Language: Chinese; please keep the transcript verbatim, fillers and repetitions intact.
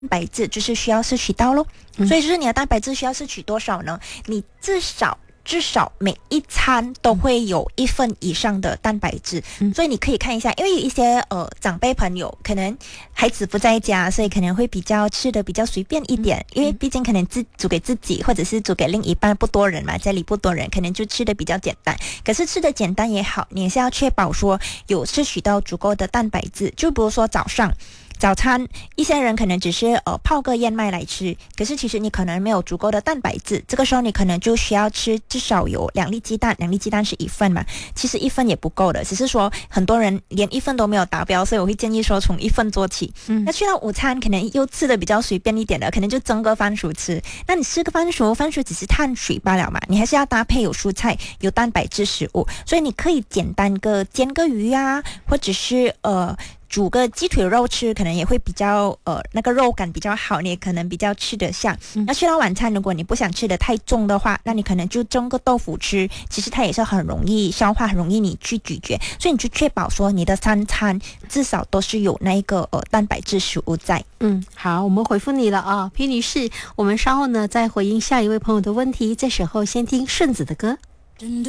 白质就是需要摄取到咯。所以就是你的蛋白质需要摄取多少呢？你至少至少每一餐都会有一份以上的蛋白质，嗯、所以你可以看一下，因为有一些呃长辈朋友可能孩子不在家，所以可能会比较吃的比较随便一点，嗯、因为毕竟可能自煮给自己或者是煮给另一半，不多人嘛，家里不多人，可能就吃的比较简单。可是吃的简单也好，你也是要确保说有摄取到足够的蛋白质，就比如说早上。早餐一些人可能只是呃泡个燕麦来吃，可是其实你可能没有足够的蛋白质，这个时候你可能就需要吃至少有两粒鸡蛋，两粒鸡蛋是一份嘛，其实一份也不够的，只是说很多人连一份都没有达标，所以我会建议说从一份做起。嗯，那去到午餐可能又吃的比较随便一点的，可能就蒸个番薯吃，那你吃个番薯，番薯只是碳水罢了嘛，你还是要搭配有蔬菜有蛋白质食物，所以你可以简单个煎个鱼啊，或者是呃煮个鸡腿肉吃，可能也会比较呃那个肉感比较好，你也可能比较吃得下。嗯、那去到晚餐，如果你不想吃的太重的话，那你可能就蒸个豆腐吃，其实它也是很容易消化，很容易你去咀嚼，所以你就确保说你的三餐至少都是有那一个呃蛋白质食物在。 嗯，好，我们回复你了啊，皮女士，我们稍后呢再回应下一位朋友的问题，这时候先听顺子的歌。真的